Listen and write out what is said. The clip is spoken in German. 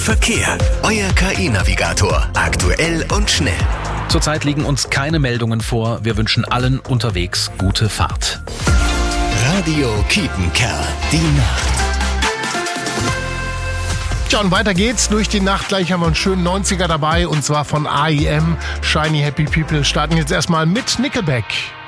Verkehr. Euer KI-Navigator. Aktuell und schnell. Zurzeit liegen uns keine Meldungen vor. Wir wünschen allen unterwegs gute Fahrt. Radio Kiepenkerl. Die Nacht. Ja, und weiter geht's durch die Nacht. Gleich haben wir einen schönen 90er dabei, und zwar von AIM. Shiny Happy People starten jetzt erstmal mit Nickelback.